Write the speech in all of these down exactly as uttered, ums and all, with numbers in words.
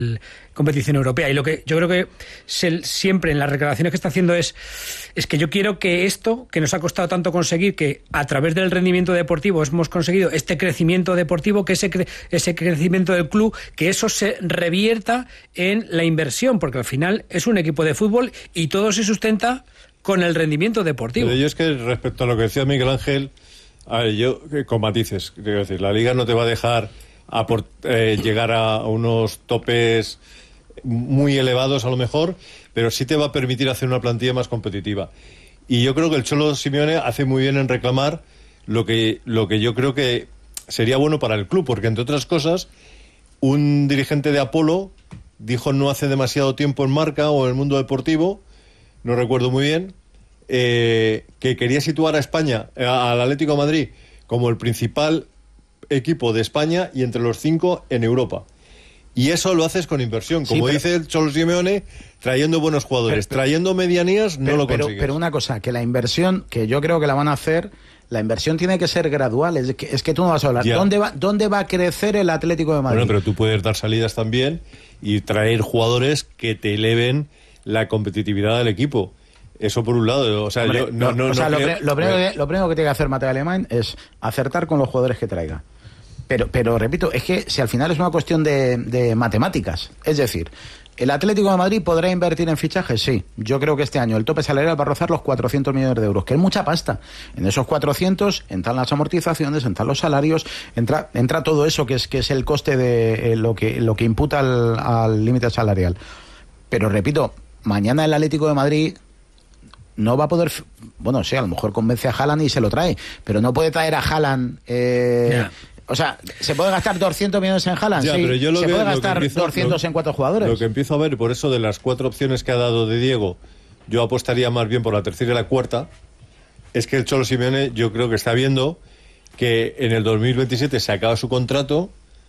competición europea. Y lo que yo creo que se, siempre en las declaraciones que está haciendo es, es que yo quiero que esto, que nos ha costado tanto conseguir, que a través del rendimiento deportivo hemos conseguido este crecimiento deportivo, que ese, cre, ese crecimiento del club, que eso se revierta en la inversión, porque al final es un equipo de fútbol y todo se sustenta con el rendimiento deportivo. Pero yo es que respecto a lo que decía Miguel Ángel, a ver, yo con matices, quiero decir, la Liga no te va a dejar a por, eh, llegar a unos topes muy elevados a lo mejor, pero sí te va a permitir hacer una plantilla más competitiva. Y yo creo que el Cholo Simeone hace muy bien en reclamar lo que, lo que yo creo que sería bueno para el club, porque entre otras cosas, un dirigente de Apolo dijo no hace demasiado tiempo en Marca o en el Mundo Deportivo, no recuerdo muy bien, eh, que quería situar a España, al Atlético de Madrid, como el principal equipo de España y entre los cinco en Europa. Y eso lo haces con inversión, como sí, pero, dice el Cholo Simeone, trayendo buenos jugadores, pero, trayendo medianías no pero, lo pero, consigues. Pero una cosa, que la inversión, que yo creo que la van a hacer, la inversión tiene que ser gradual, es que, es que tú no vas a hablar. ¿Dónde va, ¿Dónde va a crecer el Atlético de Madrid? Bueno, pero tú puedes dar salidas también y traer jugadores que te eleven la competitividad del equipo. Eso por un lado, o sea, Hombre, yo no, no, o sea, no lo, creo... pre, lo, primero que, lo primero que tiene que hacer Mateo Alemán es acertar con los jugadores que traiga. Pero, pero repito, es que si al final es una cuestión de, de matemáticas, es decir, ¿el Atlético de Madrid podrá invertir en fichajes? Sí. Yo creo que este año el tope salarial va a rozar los cuatrocientos millones de euros, que es mucha pasta. En esos cuatrocientos entran las amortizaciones, entran los salarios, entra, entra todo eso que es, que es el coste de eh, lo que, lo que imputa al, al límite salarial. Pero repito, mañana el Atlético de Madrid no va a poder, bueno, sí, a lo mejor convence a Haaland y se lo trae, pero no puede traer a Haaland... Eh, yeah. O sea, ¿se puede gastar doscientos millones en Haaland? Ya, sí. pero yo lo ¿Se veo, puede lo gastar empiezo, doscientos lo, en cuatro jugadores? Lo que empiezo a ver, por eso de las cuatro opciones que ha dado de Diego, yo apostaría más bien por la tercera y la cuarta, es que el Cholo Simeone yo creo que está viendo que en el dos mil veintisiete se acaba su contrato,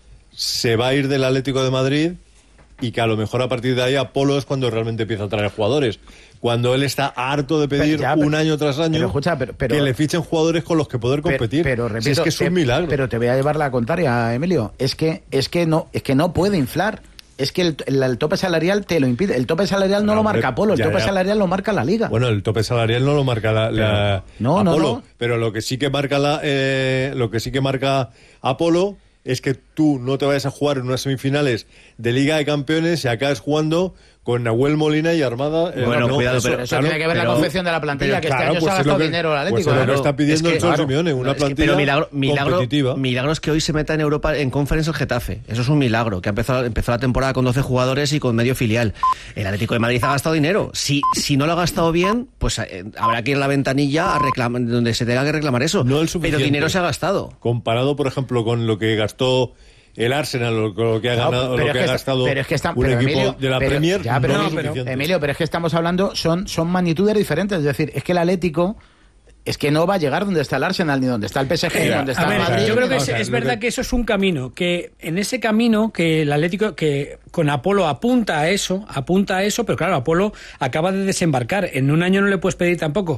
se va a ir del Atlético de Madrid y que a lo mejor a partir de ahí Apolo es cuando realmente empieza a traer jugadores. Cuando él está harto de pedir pero ya, pero, un año tras año pero escucha, pero, pero, que le fichen jugadores con los que poder competir. Pero, pero repito, si es que es un te, milagro. Pero te voy a llevar la contraria, Emilio. Es que es que no es que no puede inflar. Es que el, el, el tope salarial te lo impide. El tope salarial no, no lo marca Apolo, el ya, tope ya. salarial lo marca la Liga. Bueno, el tope salarial no lo marca la, la no, Apolo, no, no. Pero lo que sí que marca la, eh, lo que sí que marca Apolo es que tú no te vayas a jugar en unas semifinales de Liga de Campeones y acabes jugando con Nahuel Molina y Armada. Eh, bueno, no, cuidado, eso, pero eso claro, tiene que ver pero, la confección de la plantilla, pero, que claro, este año pues se ha gastado que, dinero el Atlético. Pues es lo ¿no? que está pidiendo es que, el Cholo Simeone, claro, una plantilla pero milagro, milagro, competitiva. Milagro es que hoy se meta en Europa en Conference el Getafe. Eso es un milagro, que empezó, empezó la temporada con doce jugadores y con medio filial. El Atlético de Madrid ha gastado dinero. Si, si no lo ha gastado bien, pues eh, habrá que ir a la ventanilla a reclamar, donde se tenga que reclamar eso. No el suficiente. Pero dinero se ha gastado. Comparado, por ejemplo, con lo que gastó el Arsenal, lo, lo que ha ganado, no, lo que, que ha está, gastado pero es que está, un pero equipo Emilio, de la pero, Premier, ya, pero, no no, es pero, suficiente. Emilio, pero es que estamos hablando, son, son magnitudes diferentes, es decir, es que el Atlético es que no va a llegar donde está el Arsenal, ni donde está el P S G, ni donde está a ver, el Madrid. Yo creo que no, es, es verdad que eso es un camino, que en ese camino que el Atlético, que con Apolo apunta a eso, apunta a eso, pero claro, Apolo acaba de desembarcar, en un año no le puedes pedir tampoco.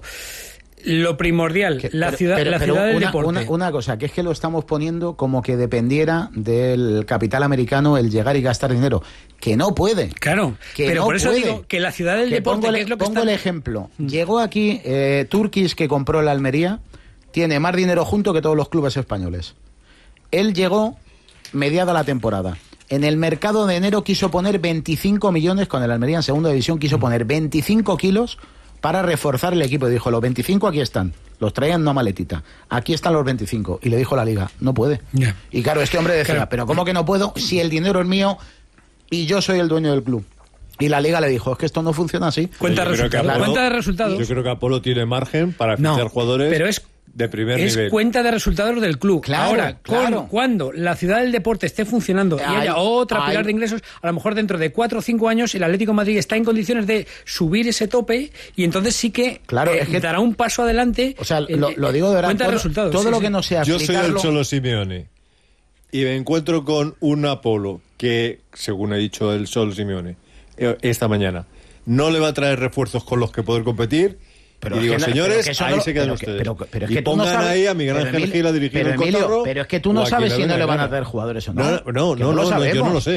Lo primordial, que, la pero, ciudad, pero, la pero ciudad del una, deporte. Una, una cosa, que es que lo estamos poniendo como que dependiera del capital americano el llegar y gastar dinero, que no puede. Claro, que pero no por eso puede. digo que la ciudad del que deporte, pongo, que es lo que pongo está... el ejemplo. Mm. Llegó aquí eh, Turquís, que compró la Almería, tiene más dinero junto que todos los clubes españoles. Él llegó mediada la temporada. En el mercado de enero quiso poner veinticinco millones, con el Almería en segunda división quiso poner veinticinco kilos para reforzar el equipo. Y dijo, los veinticinco aquí están. Los traían en una maletita. Aquí están los veinticinco. Y le dijo la Liga, no puede. Yeah. Y claro, este hombre decía, claro, pero ¿cómo que no puedo si el dinero es mío y yo soy el dueño del club? Y la Liga le dijo, es que esto no funciona así. Cuenta, resultados. Apolo, Cuenta de resultados. Yo creo que Apolo tiene margen para fichar no, jugadores pero es, de primer es nivel. Es cuenta de resultados del club. Claro, Ahora, claro. Con, cuando la ciudad del deporte esté funcionando ay, y haya otra ay. pilar de ingresos, a lo mejor dentro de cuatro o cinco años el Atlético de Madrid está en condiciones de subir ese tope y entonces sí que, claro, eh, es que dará un paso adelante. O sea, lo, lo digo de verdad. Cuenta todo, de resultados. Todo sí, lo sí. que no sea Yo explicarlo... soy el Cholo Simeone y me encuentro con un Apolo que, según ha dicho el Cholo Simeone esta mañana, no le va a traer refuerzos con los que poder competir. Pero y digo, que no, señores, que ahí no, se quedan pero, ustedes. Pero, pero, pero es y que pongan tú no sabes, ahí a Miguel Ángel Gil a dirigir pero el Emilio, cotarro. Pero es que tú no sabes si no le van a dar traer jugadores o no. No, no, no, no, no, lo no yo no lo sé.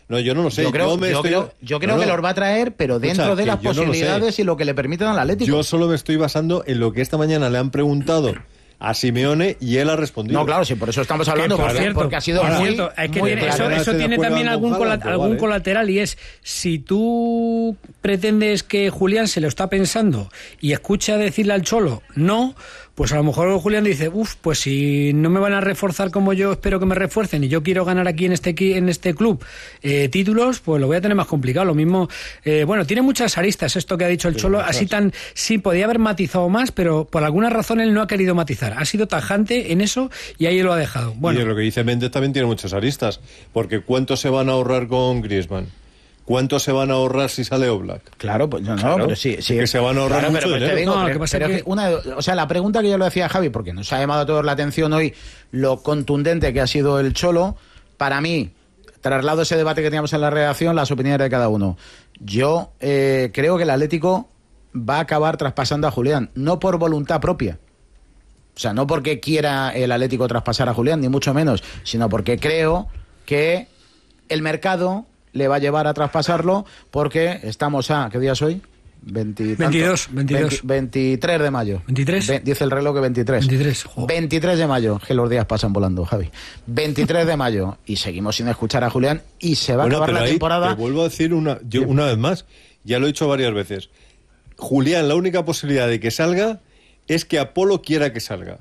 No, yo no lo sé. Yo creo, yo me yo estoy... creo, yo creo no, que no. los va a traer, pero dentro Escucha, de las que yo no lo posibilidades sé. y lo que le permiten al Atlético. Yo solo me estoy basando en lo que esta mañana le han preguntado a Simeone y él ha respondido. No, claro, sí, por eso estamos hablando, Que, por porque, cierto, porque ha sido por muy, cierto, es que muy tiene- claro. eso, Ahora eso estoy de tiene acuerdo también con algún, Haaland, cola- pues algún vale. colateral, y es si tú pretendes que Julián se lo está pensando y escucha decirle al Cholo no, pues a lo mejor Julián dice, uff, pues si no me van a reforzar como yo espero que me refuercen y yo quiero ganar aquí en este qui- en este club eh, títulos, pues lo voy a tener más complicado. Lo mismo, eh, bueno, tiene muchas aristas esto que ha dicho el Sí, Cholo, muchas. así tan, sí, podía haber matizado más, pero por alguna razón él no ha querido matizar. Ha sido tajante en eso y ahí lo ha dejado. Bueno, Y lo que dice Méndez también tiene muchas aristas, porque ¿cuánto se van a ahorrar con Griezmann? ¿Cuánto se van a ahorrar si sale Oblak? Claro, pues no, no, Claro, pero sí, sí. es que se van a ahorrar Claro, mucho pero, pues, dinero. te digo, No, lo pero- que pasa pero es es que- que una de- o sea, la pregunta que yo le hacía a Javi, porque nos ha llamado a todos la atención hoy lo contundente que ha sido el Cholo, para mí, traslado ese debate que teníamos en la redacción, las opiniones de cada uno. Yo eh, creo que el Atlético va a acabar traspasando a Julián, no por voluntad propia. O sea, no porque quiera el Atlético traspasar a Julián, ni mucho menos, sino porque creo que el mercado le va a llevar a traspasarlo porque estamos a... ¿Qué día es hoy? veinte, veintidós, veintidós. veinte, veintitrés de mayo. ¿veintitrés? Ve- dice el reloj que veintitrés. veintitrés, jo. veintitrés de mayo, que los días pasan volando, Javi. veintitrés de mayo y seguimos sin escuchar a Julián y se va Bueno, a acabar pero la ahí temporada. te vuelvo a decir una, yo, una vez más, ya lo he dicho varias veces. Julián, la única posibilidad de que salga es que Apolo quiera que salga.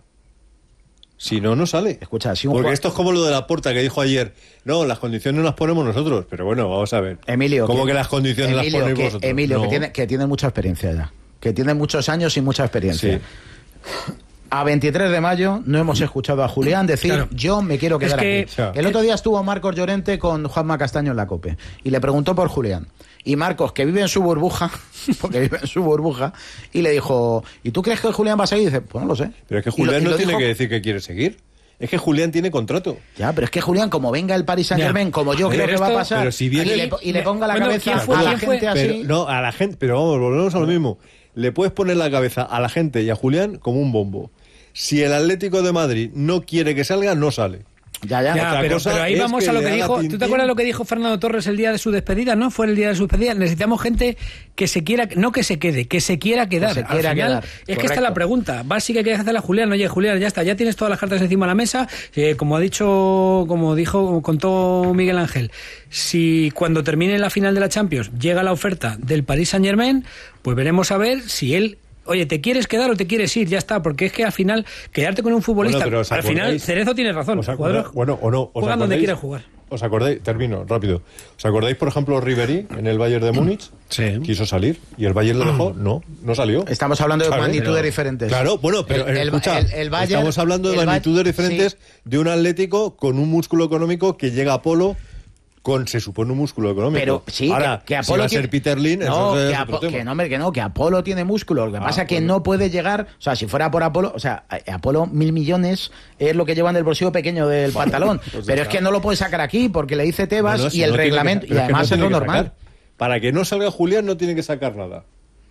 Si no, no sale. Escucha, si un Porque jue- esto es como lo de la Porta que dijo ayer. No, las condiciones las ponemos nosotros. Pero bueno, vamos a ver. Emilio, ¿Cómo que, las condiciones Emilio, las ponéis que, vosotros? Emilio, No. que, tiene, que tiene mucha experiencia ya. Que tiene muchos años y mucha experiencia. Sí. A veintitrés de mayo no hemos escuchado a Julián decir Claro. yo me quiero quedar Es que- aquí. O sea, El otro día estuvo Marcos Llorente con Juanma Castaño en la COPE y le preguntó por Julián. Y Marcos, que vive en su burbuja, porque vive en su burbuja, y le dijo, ¿y tú crees que Julián va a seguir? Y dice, pues no lo sé. Pero es que Y lo- Julián y no lo tiene dijo- que decir que quiere seguir. Es que Julián tiene contrato. Ya, pero es que Julián, como venga el Paris Saint Germain, Ya. como yo Pero creo que va a esto- pasar, pero si viene- y, le, y le ponga la Bueno, cabeza ¿quién fue? a la ¿Quién fue? gente así... Pero, no, a la gente, pero vamos, volvemos a lo mismo. Le puedes poner la cabeza a la gente y a Julián como un bombo. Si el Atlético de Madrid no quiere que salga, no sale. Ya, ya. Ya, Otra pero, cosa pero ahí es vamos que a lo le que haga dijo. ¿Tú tintín. te acuerdas lo que dijo Fernando Torres el día de su despedida? ¿No? Fue el día de su despedida. Necesitamos gente que se quiera, no que se quede, que se quiera quedar. se quiera Al final, quedar. es que Correcto. esta es la pregunta básica que hay que hacerle a Julián. Oye, Julián, ya está, ya tienes todas las cartas encima de la mesa. Eh, como ha dicho, como dijo, como contó Miguel Ángel, si cuando termine la final de la Champions llega la oferta del Paris Saint Germain, pues veremos a ver si él. Oye, ¿te quieres quedar o te quieres ir? Ya está, porque es que al final, quedarte con un futbolista. Bueno, pero ¿os al final, acordáis? Cerezo tiene razón. ¿Os Jugadores acordáis? Bueno, o no. ¿os juegan donde acordáis? quieren jugar. ¿Os acordáis? Termino, rápido. ¿Os acordáis, por ejemplo, Ribery en el Bayern de Múnich? Sí. Quiso salir y el Bayern lo dejó. No, no salió. Estamos hablando de ¿Sabes? magnitudes Pero- diferentes. Claro, bueno, pero El- el- escucha, el- el Bayern- estamos hablando de el Bay- magnitudes diferentes sí. de un Atlético con un músculo económico que llega a Apolo con, se supone, un músculo económico. Pero sí, Ahora, que, que si Apolo va a tiene- ser Peter Lin, no, eso es que, otro Apo- tema. que no, hombre, que no, que Apolo tiene músculo. Lo que Ah, pasa es que bueno. no puede llegar, o sea, si fuera por Apolo, o sea, a- Apolo mil millones es lo que lleva en el bolsillo pequeño del pantalón, pues ya pero es está. que no lo puede sacar aquí porque le dice Tebas No, no, si y el no tiene que reglamento sa- y pero es que no además es tiene lo que normal. sacar. Para que no salga Julián no tiene que sacar nada.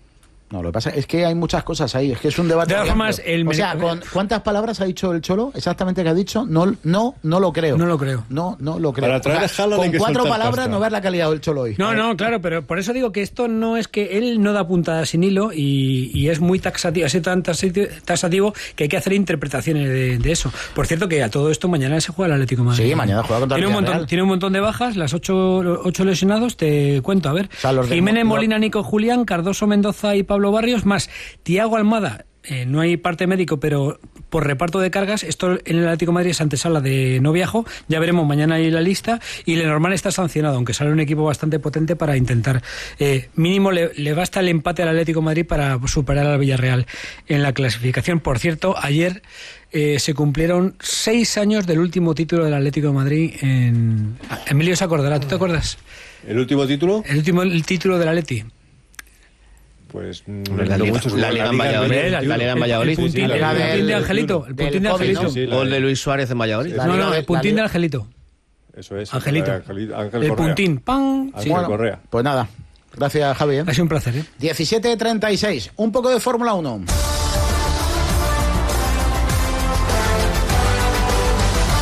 No, lo que pasa es que hay muchas cosas ahí, es que es un debate. De todas muy formas, amplio. el o sea, men- ¿con ¿cuántas palabras ha dicho el Cholo? Exactamente que ha dicho. No, no, no lo creo. No lo creo. No, no lo creo. Para traer a Haaland hay con que cuatro soltar palabras pasta. no ver la calidad del Cholo hoy. No, no, claro, pero por eso digo que esto no es que él no da puntada sin hilo y, y es muy taxativo, es tan taxati- taxativo que hay que hacer interpretaciones de, de eso. Por cierto, que a todo esto mañana se juega el Atlético de Madrid. Sí, mañana juega contra el tiene un montón, Villarreal. tiene un montón de bajas, las ocho, ocho lesionados, te cuento, a ver. sea, los de- Jiménez, los- Molina, Nico, Julián, Cardoso, Mendoza y Pablo Barrios, más Tiago Almada. Eh, no hay parte médico, pero por reparto de cargas, esto en el Atlético de Madrid es antesala de no viajo, ya veremos mañana ahí la lista, y Lenormand está sancionado, aunque sale un equipo bastante potente para intentar, eh, mínimo le, le basta el empate al Atlético de Madrid para superar al Villarreal en la clasificación. Por cierto, ayer eh, se cumplieron seis años del último título del Atlético de Madrid en... Emilio se acordará, ¿tú te acuerdas? ¿El último título? El último el título del Atleti. Pues mm, La no Liga- mucho, la Liga en Valladolid, del la veintiuno. Liga en Valladolid. El puntín, Sí, sí, la el Liga puntín del de Angelito, del el puntín de COVID, Angelito. ¿no? Sí, sí, la Gol de- de Luis Suárez en Valladolid. La No, Liga no, de- el puntín la de Liga- Angelito. Eso es. Angelito. Ángel, Ángel El Correa. puntín, ¡pam! Ángel Sí. Bueno, Correa. pues nada. Gracias, Javi. ¿eh? Ha sido un placer, ¿eh? diecisiete treinta y seis. Un poco de Fórmula uno.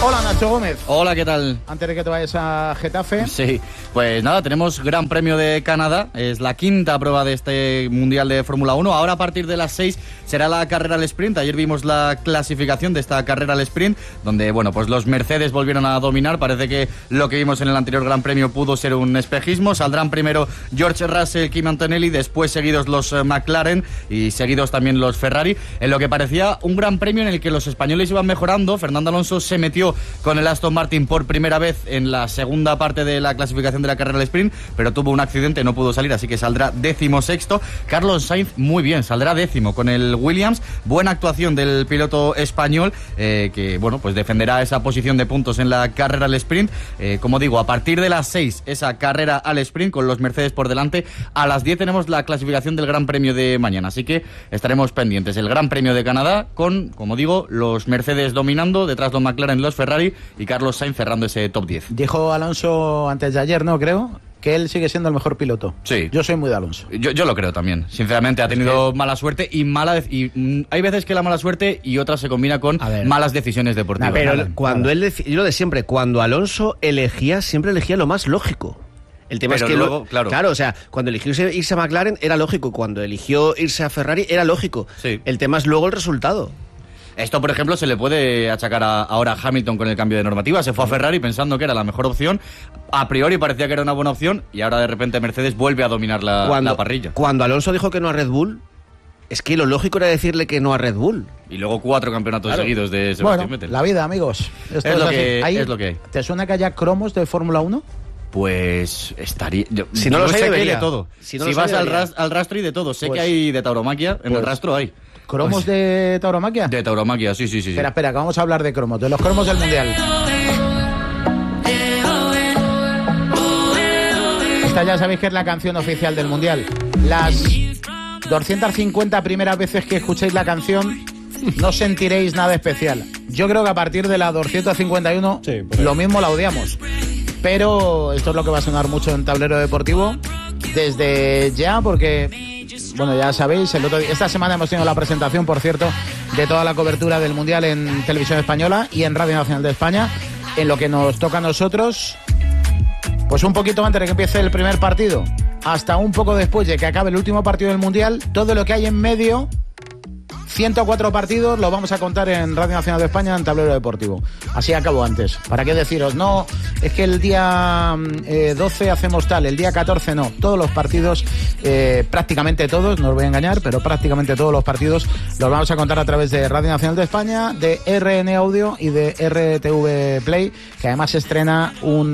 Hola, Nacho Gómez. Hola, ¿qué tal? Antes de que te vayas a Getafe. Sí, pues nada, tenemos Gran Premio de Canadá. Es la quinta prueba de este Mundial de Fórmula uno. Ahora a partir de las seis será la carrera al sprint. Ayer vimos la clasificación de esta carrera al sprint, donde, bueno, pues los Mercedes volvieron a dominar. Parece que lo que vimos en el anterior Gran Premio pudo ser un espejismo. Saldrán primero George Russell, Kimi Antonelli, después seguidos los eh, McLaren y seguidos también los Ferrari. En lo que parecía un Gran Premio en el que los españoles iban mejorando. Fernando Alonso se metió con el Aston Martin por primera vez en la segunda parte de la clasificación de la carrera al sprint, pero tuvo un accidente, no pudo salir, así que saldrá décimo sexto. Carlos Sainz, muy bien, saldrá décimo con el Williams. Buena actuación del piloto español, eh, que bueno, pues defenderá esa posición de puntos en la carrera al sprint. Eh, como digo, a partir de las seis, esa carrera al sprint con los Mercedes por delante. A las diez tenemos la clasificación del Gran Premio de mañana, así que estaremos pendientes. El Gran Premio de Canadá con, como digo, los Mercedes dominando, detrás los McLaren y los Ferrari, y Carlos Sainz cerrando ese top diez. Dijo Alonso antes de ayer, ¿no? Creo que él sigue siendo el mejor piloto. Sí. Yo soy muy de Alonso. Yo, yo lo creo también. Sinceramente, ha tenido es que... mala suerte y mala... Y, mm, hay veces que la mala suerte y otras se combina con malas decisiones deportivas. Pero nada, cuando nada. él... Dec... Yo lo de siempre, cuando Alonso elegía, siempre elegía lo más lógico. El tema Pero es que luego, lo, claro. claro, o sea, cuando eligió irse a McLaren era lógico, cuando eligió irse a Ferrari era lógico. Sí. El tema es luego el resultado. Esto, por ejemplo, se le puede achacar a, ahora a Hamilton con el cambio de normativa. Se fue a Ferrari pensando que era la mejor opción. A priori parecía que era una buena opción y ahora de repente Mercedes vuelve a dominar la, cuando, la parrilla. Cuando Alonso dijo que no a Red Bull, es que lo lógico era decirle que no a Red Bull. Y luego cuatro campeonatos Claro. seguidos de Sebastián Bueno, Vettel. la vida, amigos. Esto Es lo así. que- Ahí- es lo que hay. ¿Te suena que haya cromos de Fórmula uno? Pues estaría... Yo, Si no yo los hay, sé que hay debería. de todo. Si Si, no los hay, vas al, debería. ras- al rastro y de todo. Sé Pues- que hay de tauromaquia. En pues- el rastro hay. ¿Cromos Pues- de tauromaquia? De tauromaquia, sí, sí, sí. sí. Espera, espera, que vamos a hablar de cromos, de los cromos del Mundial. Esta ya sabéis que es la canción oficial del Mundial. Las doscientas cincuenta primeras veces que escuchéis la canción no sentiréis nada especial. Yo creo que a partir de la doscientos cincuenta y uno Sí, por ahí. lo mismo la odiamos. Pero esto es lo que va a sonar mucho en Tablero Deportivo desde ya, porque... Bueno, ya sabéis, el otro día, esta semana hemos tenido la presentación, por cierto, de toda la cobertura del Mundial en Televisión Española y en Radio Nacional de España, en lo que nos toca a nosotros, pues un poquito antes de que empiece el primer partido, hasta un poco después de que acabe el último partido del Mundial, todo lo que hay en medio, ciento cuatro partidos, lo vamos a contar en Radio Nacional de España en Tablero Deportivo. Así acabo antes. ¿Para qué deciros? No, es que el día eh, doce hacemos tal, el día catorce no. Todos los partidos, eh, prácticamente todos, no os voy a engañar, pero prácticamente todos los partidos los vamos a contar a través de Radio Nacional de España, de R N Audio y de R T V Play, que además estrena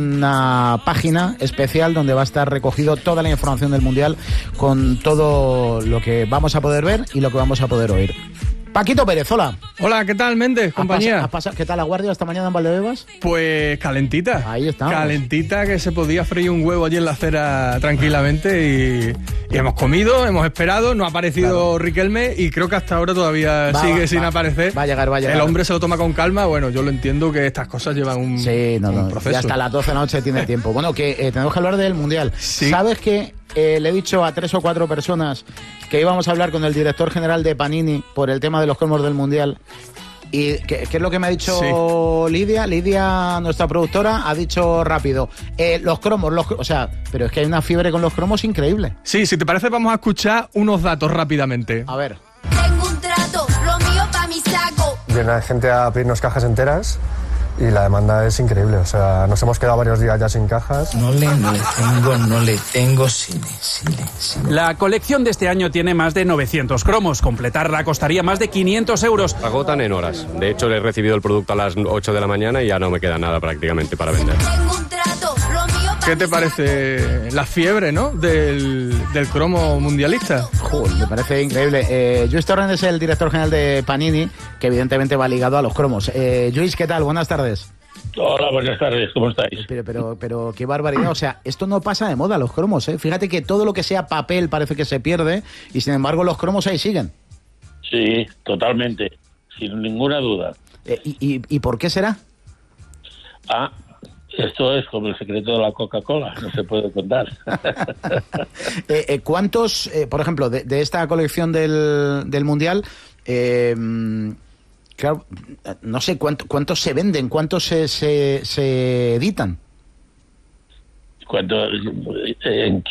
una página especial donde va a estar recogido toda la información del Mundial con todo lo que vamos a poder ver y lo que vamos a poder oír. Paquito Pérez, hola. Hola, ¿qué tal, Méndez, ¿Has compañía? pas- has pasado- ¿Qué tal la guardia esta mañana en Valdebebas? Pues calentita. Ahí estamos. Calentita, que se podía freír un huevo allí en la acera tranquilamente y, y hemos comido, hemos esperado, no ha aparecido Claro. Riquelme y creo que hasta ahora todavía Va, sigue va, sin va. aparecer. Va a llegar, va a llegar. El hombre se lo toma con calma, bueno, yo lo entiendo que estas cosas llevan un, Sí, no, un no. proceso. Y hasta las doce de la noche tiene tiempo. Bueno, que eh, tenemos que hablar del Mundial. Sí. ¿Sabes que eh, le he dicho a tres o cuatro personas que íbamos a hablar con el director general de Panini por el tema de los cromos del Mundial? ¿Y qué, qué es lo que me ha dicho Lidia? Lidia, nuestra productora, ha dicho rápido. Eh, los cromos, los, o sea, pero es que hay una fiebre con los cromos increíble. Sí, si te parece vamos a escuchar unos datos rápidamente. A ver. Tengo un trato, lo mío pa' mi saco. Viene la gente a pedirnos cajas enteras y la demanda es increíble. O sea, nos hemos quedado varios días ya sin cajas. No le, no le tengo, no le tengo, sí le, sí le, sí le. La colección de este año tiene más de novecientos cromos. Completarla costaría más de quinientos euros. Agotan en horas. De hecho, he recibido el producto a las ocho de la mañana y ya no me queda nada prácticamente para vender. Tengo un trato, lo mío pa' ¿Qué te mi parece la fiebre, no? Del, del cromo mundialista. Joder, me parece increíble. Eh, Luis Torrent es el director general de Panini, que evidentemente va ligado a los cromos. Eh, Luis, ¿qué tal? Buenas tardes. Hola, buenas tardes, ¿cómo estáis? Pero, pero, pero qué barbaridad. O sea, esto no pasa de moda, los cromos, ¿eh? Fíjate que todo lo que sea papel parece que se pierde y sin embargo los cromos ahí siguen. Sí, totalmente, sin ninguna duda. Eh, y, y, ¿Y por qué será? Ah, esto es como el secreto de la Coca-Cola, no se puede contar. eh, eh, ¿Cuántos, eh, por ejemplo, de, de esta colección del, del Mundial, eh, Claro, no sé cuánto, cuántos se venden, cuántos se, se, se editan. Cuando, en